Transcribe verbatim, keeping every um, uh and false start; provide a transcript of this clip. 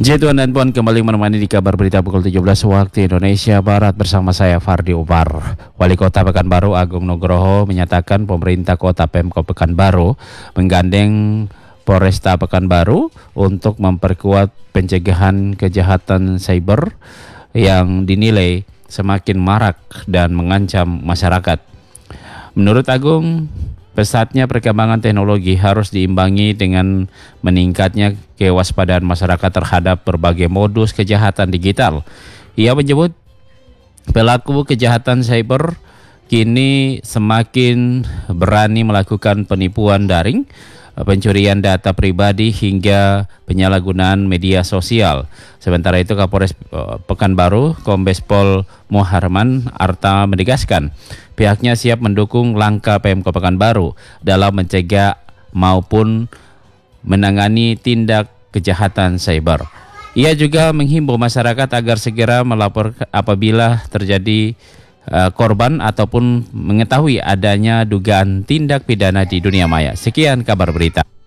Jadi tuan dan puan, kembali menemani di kabar berita pukul tujuh belas waktu Indonesia Barat bersama saya Fardi Umar. Wali Kota Pekanbaru Agung Nugroho menyatakan pemerintah Kota Pemkot Pekanbaru menggandeng Polresta Pekanbaru untuk memperkuat pencegahan kejahatan cyber yang dinilai semakin marak dan mengancam masyarakat. Menurut Agung, pesatnya perkembangan teknologi harus diimbangi dengan meningkatnya kewaspadaan masyarakat terhadap berbagai modus kejahatan digital. Ia menyebut pelaku kejahatan cyber kini semakin berani melakukan penipuan daring, pencurian data pribadi hingga penyalahgunaan media sosial. Sementara itu Kapolres Pekanbaru Kombes Pol Muharman Arta menegaskan pihaknya siap mendukung langkah Pemkot Pekanbaru dalam mencegah maupun menangani tindak kejahatan cyber. Ia juga menghimbau masyarakat agar segera melapor apabila terjadi uh, korban ataupun mengetahui adanya dugaan tindak pidana di dunia maya. Sekian kabar berita.